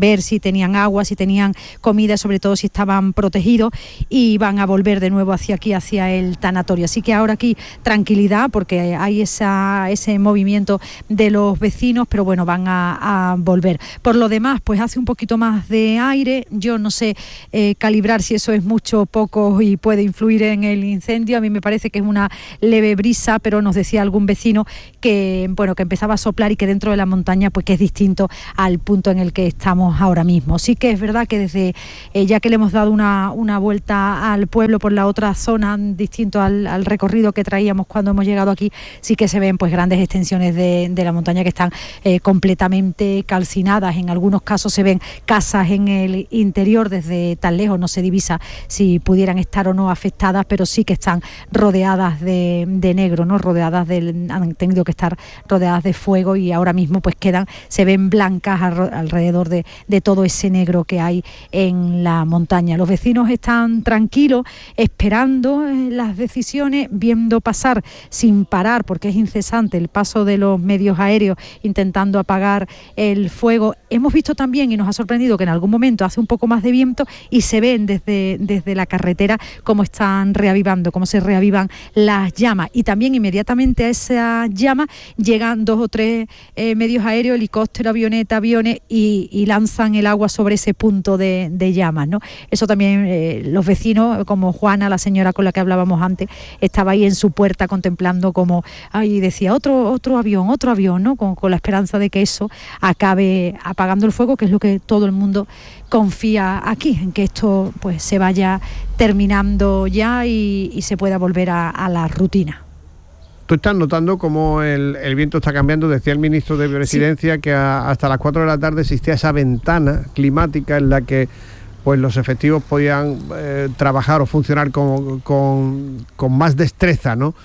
ver si tenían agua, si tenían comida, sobre todo si estaban protegidos, y van a volver de nuevo hacia aquí, hacia el tanatorio. Así que ahora aquí tranquilidad, porque hay esa, ese movimiento de los vecinos, pero bueno, van a, a volver. Por lo demás, pues hace un poquito más de aire. Yo no sé eh, calibrar si eso es mucho o poco y puede influir en el incendio. A mí me parece que es una leve brisa, pero nos decía algún vecino que, bueno, que empezaba a soplar y que dentro de la montaña pues que es distinto al punto en el que estamos ahora mismo. Sí que es verdad que desde, eh, ya que le hemos dado una, una vuelta al pueblo por la otra zona, distinto al, al recorrido que traíamos cuando hemos llegado aquí, sí que se ven pues grandes extensiones de, de la montaña que están eh, completamente calcinadas. En algunos casos se ven casas en el interior, desde tan lejos no se divisa si pudieran estar o no afectadas, pero sí que están rodeadas de, de negro, ¿no? Rodeadas del, han tenido que estar rodeadas de fuego, y ahora mismo pues quedan, se ven blancas alrededor de, de todo ese negro que hay en la montaña. Los vecinos están tranquilos, esperando eh, las decisiones, viendo pasar sin parar, porque es incesante el paso de los medios aéreos intentando apagar el fuego. Hemos visto también, y nos ha sorprendido, que en algún momento hace un poco más de viento y se ven desde, desde la carretera cómo están reavivando, cómo se reavivan las llamas, y también inmediatamente a esa llama llegan dos o tres eh, medios aéreos, helicópteros, avionetas, aviones, y, y lanzan el agua sobre ese punto de, de llamas, ¿no? Eso también eh, los vecinos, como Juana, la señora con la que hablábamos antes, estaba ahí en su puerta contemplando como, ay, decía, otro, otro avión, otro avión, ¿no? Con, con la esperanza de que eso acabe apagando el fuego, que es lo que todo el mundo confía aquí, en que esto pues se vaya terminando ya y, y se pueda volver a, a la rutina. Tú estás notando cómo el, el viento está cambiando. Decía el ministro de Presidencia sí. que a, hasta las cuatro de la tarde existía esa ventana climática en la que pues los efectivos podían eh, trabajar o funcionar con, con, con más destreza, ¿no?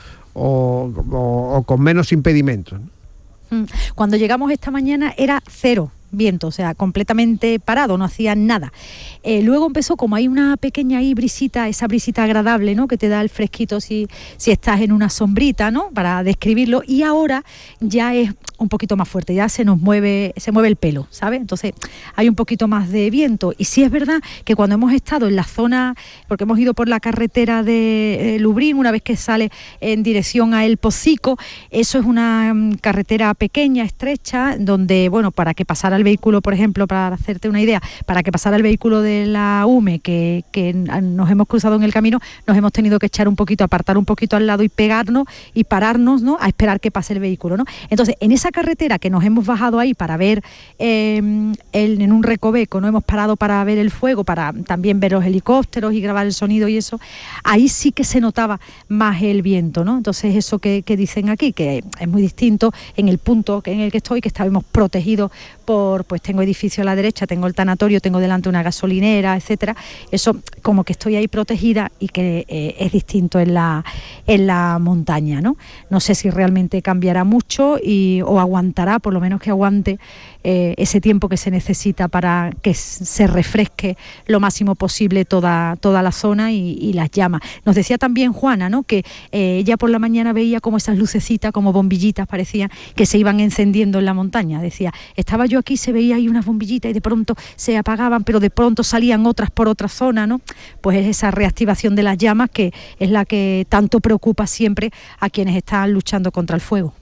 O, o, o con menos impedimentos, ¿no? Cuando llegamos esta mañana era cero viento, o sea, completamente parado, no hacía nada. Eh, luego empezó, como hay una pequeña ahí brisita, esa brisita agradable, ¿no? Que te da el fresquito si, si estás en una sombrita, ¿no? Para describirlo, y ahora ya es un poquito más fuerte, ya se nos mueve, se mueve el pelo, ¿sabes? Entonces hay un poquito más de viento, y sí es verdad que cuando hemos estado en la zona, porque hemos ido por la carretera de eh, Lublin, una vez que sale en dirección a El Pocico, eso es una um, carretera pequeña, estrecha, donde, bueno, para que pasara el vehículo, por ejemplo, para hacerte una idea, para que pasara el vehículo de la U M E, que, que nos hemos cruzado en el camino, nos hemos tenido que echar un poquito, apartar un poquito al lado y pegarnos y pararnos, ¿no? A esperar que pase el vehículo, ¿no? Entonces, en esa carretera que nos hemos bajado ahí para ver eh, el, en un recoveco, no hemos parado para ver el fuego, para también ver los helicópteros y grabar el sonido y eso, ahí sí que se notaba más el viento, ¿no? Entonces, eso que, que dicen aquí, que es muy distinto en el punto en el que estoy, que estábamos protegidos por, pues tengo edificio a la derecha, tengo el tanatorio, tengo delante una gasolinera, etcétera. Eso como que estoy ahí protegida, y que eh, es distinto en la, en la montaña, ¿no? No sé si realmente cambiará mucho y, o aguantará, por lo menos que aguante eh, ese tiempo que se necesita para que se refresque lo máximo posible toda, toda la zona y, y las llamas. Nos decía también Juana, ¿no? Que eh, ella por la mañana veía como esas lucecitas, como bombillitas parecían, que se iban encendiendo en la montaña. Decía, estaba yo aquí, se veía ahí unas bombillitas y de pronto se apagaban, pero de pronto salían otras por otra zona, ¿no? Pues es esa reactivación de las llamas que es la que tanto preocupa siempre a quienes están luchando contra el fuego.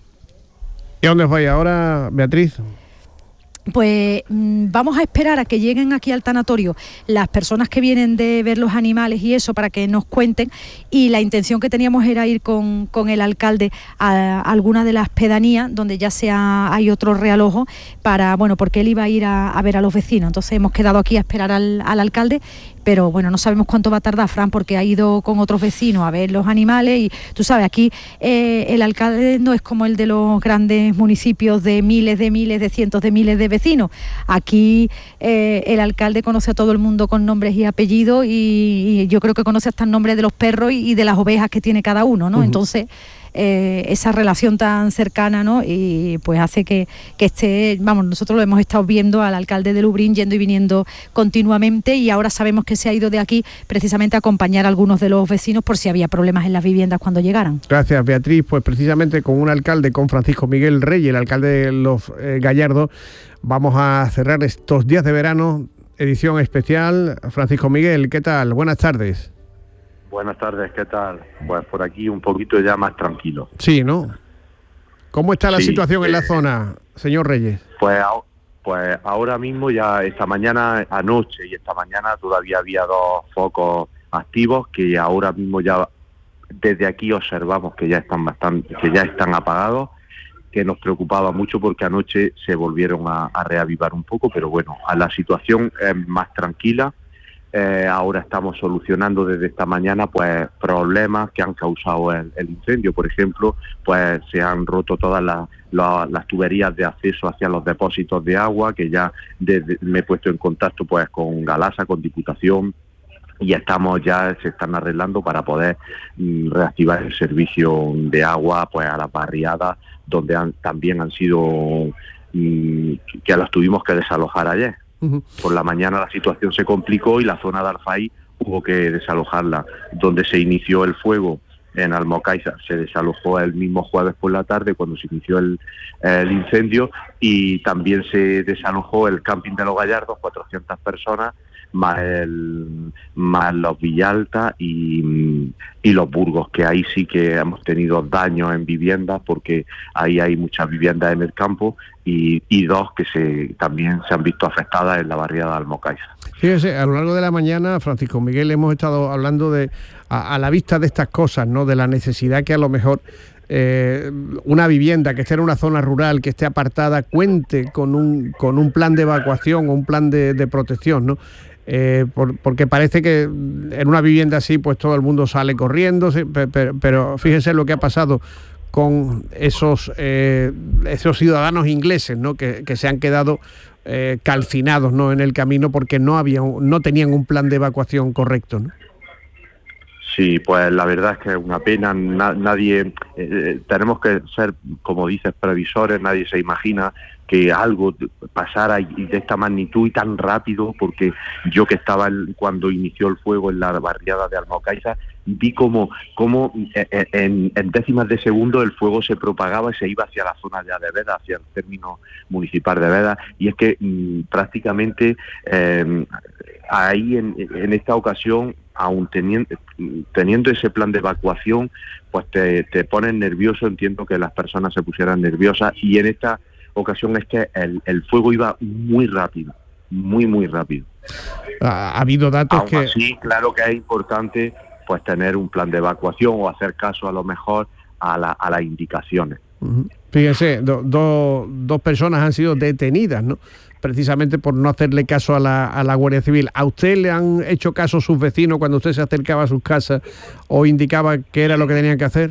¿Y a dónde os vais ahora, Beatriz? Pues mmm, vamos a esperar a que lleguen aquí al tanatorio las personas que vienen de ver los animales y eso, para que nos cuenten, y la intención que teníamos era ir con, con el alcalde a, a alguna de las pedanías donde ya sea hay otro realojo, para, bueno, porque él iba a ir a, a ver a los vecinos. Entonces hemos quedado aquí a esperar al, al alcalde, pero bueno, no sabemos cuánto va a tardar, Fran, porque ha ido con otros vecinos a ver los animales, y tú sabes, aquí eh, el alcalde no es como el de los grandes municipios de miles de miles, de cientos de miles de vecinos. Aquí eh, el alcalde conoce a todo el mundo con nombres y apellidos, y, y yo creo que conoce hasta el nombre de los perros y, y de las ovejas que tiene cada uno, ¿no? Uh-huh. Entonces, Eh, esa relación tan cercana, ¿no? Y pues hace que, que esté, vamos, nosotros lo hemos estado viendo al alcalde de Lublin yendo y viniendo continuamente, y ahora sabemos que se ha ido de aquí precisamente a acompañar a algunos de los vecinos por si había problemas en las viviendas cuando llegaran. Gracias, Beatriz. Pues precisamente con un alcalde, con Francisco Miguel Rey, el alcalde de Los eh, Gallardos, Vamos a cerrar estos días de verano, edición especial. Francisco Miguel, ¿qué tal? Buenas tardes. Buenas tardes, ¿qué tal? Pues por aquí un poquito ya más tranquilo. Sí, ¿no? ¿Cómo está la sí, situación eh, en la zona, señor Reyes? Pues, pues ahora mismo ya esta mañana, anoche y esta mañana todavía había dos focos activos que ahora mismo ya desde aquí observamos que ya están bastante, que ya están apagados, que nos preocupaba mucho porque anoche se volvieron a, a reavivar un poco, pero bueno, a la situación es más tranquila. Eh, ahora estamos solucionando desde esta mañana pues problemas que han causado el, el incendio. Por ejemplo, pues se han roto todas las, las, las tuberías de acceso hacia los depósitos de agua, que ya desde, me he puesto en contacto pues con Galasa, con Diputación, y estamos ya, se están arreglando para poder mm, reactivar el servicio de agua pues a las barriadas donde han, también han sido mm, que las tuvimos que desalojar ayer. Uh-huh. Por la mañana la situación se complicó y la zona de Alfaí hubo que desalojarla. Donde se inició el fuego en Almocaiza se desalojó el mismo jueves por la tarde cuando se inició el, el incendio, y también se desalojó el camping de los Gallardos, cuatrocientas personas, más el más los Villalta y, y los Burgos, que ahí sí que hemos tenido daños en viviendas porque ahí hay muchas viviendas en el campo, y, y dos que se también se han visto afectadas en la barriada de Almocaiza. Fíjese, a lo largo de la mañana, Francisco Miguel, hemos estado hablando de a, a la vista de estas cosas, ¿no? De la necesidad que a lo mejor Eh, una vivienda que esté en una zona rural, que esté apartada, cuente con un con un plan de evacuación o un plan de, de protección, ¿no? Eh, por, porque parece que en una vivienda así pues todo el mundo sale corriendo, sí, pero, pero fíjense lo que ha pasado con esos eh, esos ciudadanos ingleses, ¿no? que, que se han quedado eh, calcinados, ¿no? en el camino porque no había no tenían un plan de evacuación correcto, ¿no? Sí, pues la verdad es que es una pena. Na, nadie, eh, tenemos que ser, como dices, previsores. Nadie se imagina que algo pasara de esta magnitud y tan rápido, porque yo que estaba el, cuando inició el fuego en la barriada de Almocaiza, vi como, como en, en décimas de segundo el fuego se propagaba y se iba hacia la zona ya de Veda, hacia el término municipal de Veda, y es que mmm, prácticamente eh, ahí en, en esta ocasión, aún teniendo, teniendo ese plan de evacuación, pues te, te pones nervioso. Entiendo que las personas se pusieran nerviosas, y en esta ocasión es que el, el fuego iba muy rápido, muy muy rápido. Ha, ha habido datos Aún que... así, claro que es importante pues tener un plan de evacuación o hacer caso a lo mejor a, la, a las indicaciones. Uh-huh. Fíjense, do, do, dos personas han sido detenidas, ¿no? Precisamente por no hacerle caso a la, a la Guardia Civil. ¿A usted le han hecho caso sus vecinos cuando usted se acercaba a sus casas o indicaba qué era lo que tenían que hacer?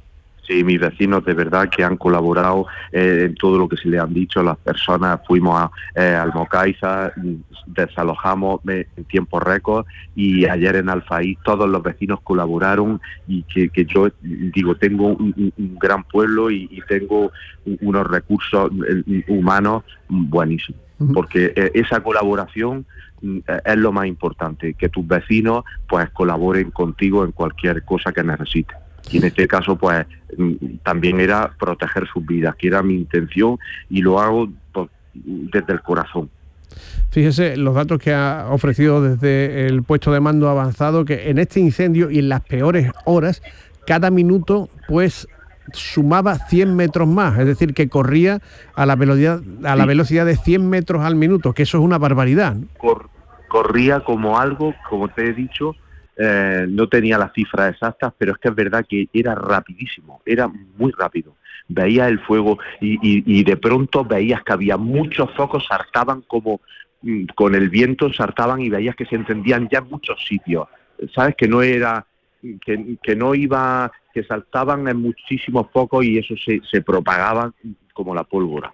Sí, mis vecinos de verdad que han colaborado eh, en todo lo que se le han dicho. Las personas fuimos a eh, Almocaiza, desalojamos eh, en tiempo récord, y ayer en Alfaí todos los vecinos colaboraron, y que, que yo digo, tengo un, un, un gran pueblo y, y tengo unos recursos humanos buenísimos. Uh-huh. Porque eh, esa colaboración eh, es lo más importante, que tus vecinos pues colaboren contigo en cualquier cosa que necesites. Y en este caso, pues, también era proteger sus vidas, que era mi intención, y lo hago pues, desde el corazón. Fíjese los datos que ha ofrecido desde el puesto de mando avanzado, que en este incendio y en las peores horas, cada minuto, pues, sumaba cien metros más, es decir, que corría a la velocidad, a la velocidad de cien metros al minuto, que eso es una barbaridad, ¿no? Cor- corría como algo, como te he dicho, Eh, no tenía las cifras exactas, pero es que es verdad que era rapidísimo, era muy rápido. Veías el fuego y, y, y de pronto veías que había muchos focos, saltaban como mm, con el viento, saltaban, y veías que se encendían ya en muchos sitios. Sabes que no era, que, que no iba, que saltaban en muchísimos focos, y eso se, se propagaba como la pólvora.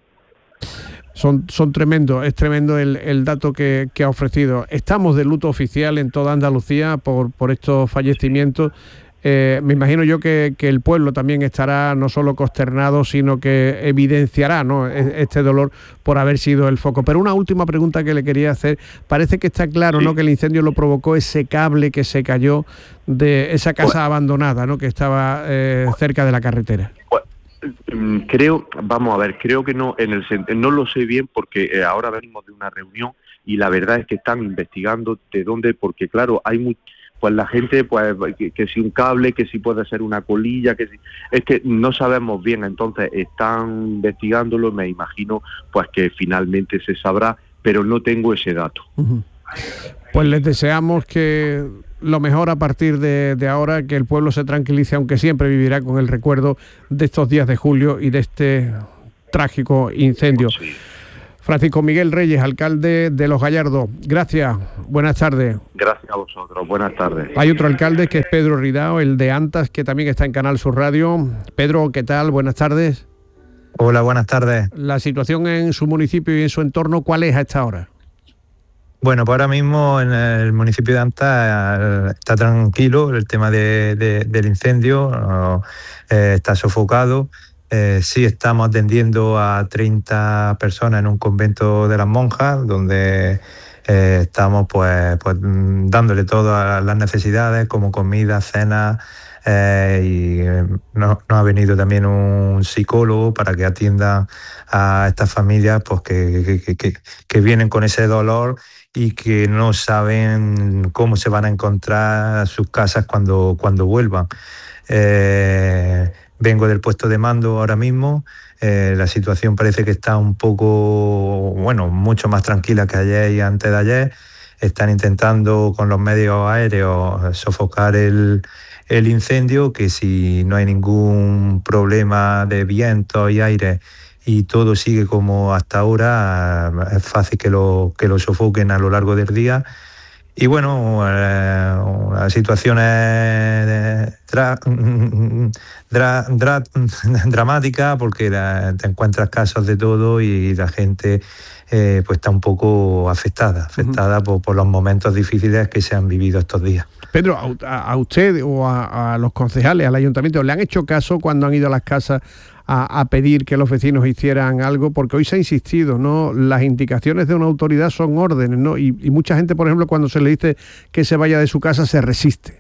Son, son tremendos, es tremendo el, el dato que, que ha ofrecido. Estamos de luto oficial en toda Andalucía por, por estos fallecimientos. Eh, me imagino yo que, que el pueblo también estará no solo consternado, sino que evidenciará, ¿no?, este dolor por haber sido el foco. Pero una última pregunta que le quería hacer. Parece que está claro, sí, ¿no?, que el incendio lo provocó ese cable que se cayó de esa casa pues, abandonada, ¿no?, que estaba eh, cerca de la carretera. Pues, Creo, vamos a ver, creo que no, en el no lo sé bien porque eh, ahora venimos de una reunión y la verdad es que están investigando de dónde, porque claro, hay muy, pues la gente, pues que, que si un cable, que si puede ser una colilla, que si, es que no sabemos bien, entonces están investigándolo, me imagino pues que finalmente se sabrá, pero no tengo ese dato. Uh-huh. Pues les deseamos que lo mejor a partir de, de ahora, que el pueblo se tranquilice, aunque siempre vivirá con el recuerdo de estos días de julio y de este trágico incendio. Sí. Francisco Miguel Reyes, alcalde de Los Gallardos, gracias, buenas tardes. Gracias a vosotros, buenas tardes. Hay otro alcalde que es Pedro Ridao, el de Antas, que también está en Canal Sur Radio. Pedro, ¿qué tal? Buenas tardes. Hola, buenas tardes. La situación en su municipio y en su entorno, ¿cuál es a esta hora? Bueno, pues ahora mismo en el municipio de Antas está tranquilo el tema de, de, del incendio, eh, está sofocado. Eh, sí estamos atendiendo a treinta personas en un convento de las monjas, donde eh, estamos pues, pues dándole todas las necesidades como comida, cena, eh, y nos no ha venido también un psicólogo para que atienda a estas familias pues, que, que, que, que vienen con ese dolor y que no saben cómo se van a encontrar sus casas cuando, cuando vuelvan. Eh, vengo del puesto de mando ahora mismo, eh, la situación parece que está un poco, bueno, mucho más tranquila que ayer y antes de ayer. Están intentando con los medios aéreos sofocar el, el incendio, que si no hay ningún problema de viento y aire y todo sigue como hasta ahora, es fácil que lo, que lo sofoquen a lo largo del día. Y bueno, eh, la situación es dra, dra, dra, dramática porque la, te encuentras casos de todo y la gente eh, pues está un poco afectada, afectada uh-huh. por, por los momentos difíciles que se han vivido estos días. Pedro, a, a usted o a, a los concejales, al ayuntamiento, ¿le han hecho caso cuando han ido a las casas A, a pedir que los vecinos hicieran algo? Porque hoy se ha insistido, ¿no? Las indicaciones de una autoridad son órdenes, ¿no? Y, y mucha gente, por ejemplo, cuando se le dice que se vaya de su casa, se resiste.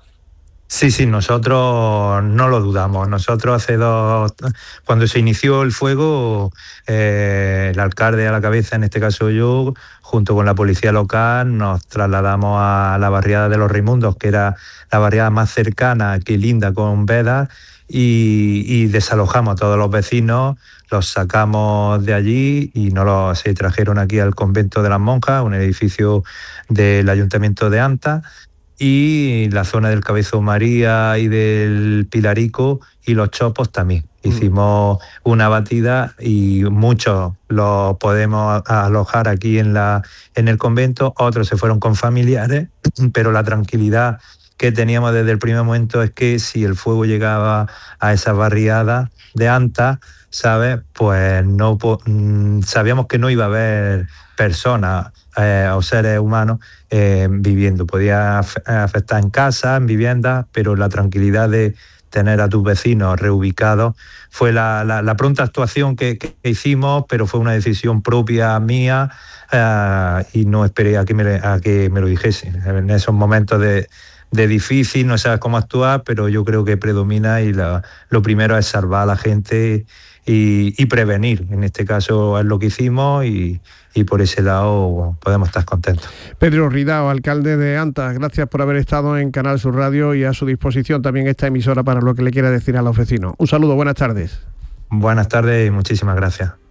Sí, sí, nosotros no lo dudamos. Nosotros hace dos... Cuando se inició el fuego, eh, el alcalde a la cabeza, en este caso yo, junto con la policía local, nos trasladamos a la barriada de los Raimundos, que era la barriada más cercana que linda con Vedas, Y, y desalojamos a todos los vecinos, los sacamos de allí y nos los, se trajeron aquí al convento de las monjas, un edificio del ayuntamiento de Antas, y la zona del Cabezo María y del Pilarico y los Chopos también. Mm. Hicimos una batida y muchos los podemos alojar aquí en, la, en el convento, otros se fueron con familiares, pero la tranquilidad que teníamos desde el primer momento es que si el fuego llegaba a esas barriadas de Antas, ¿sabes? Pues no sabíamos que no iba a haber personas eh, o seres humanos eh, viviendo. Podía afectar en casa, en viviendas, pero la tranquilidad de tener a tus vecinos reubicados fue la, la, la pronta actuación que, que hicimos, pero fue una decisión propia mía eh, y no esperé a que me, a que me lo dijesen. En esos momentos de de difícil, no sabes cómo actuar, pero yo creo que predomina y la, lo primero es salvar a la gente y, y prevenir. En este caso es lo que hicimos y, y por ese lado podemos estar contentos. Pedro Ridao, alcalde de Antas, gracias por haber estado en Canal Sur Radio y a su disposición también esta emisora para lo que le quiera decir a los vecinos. Un saludo, buenas tardes. Buenas tardes y muchísimas gracias.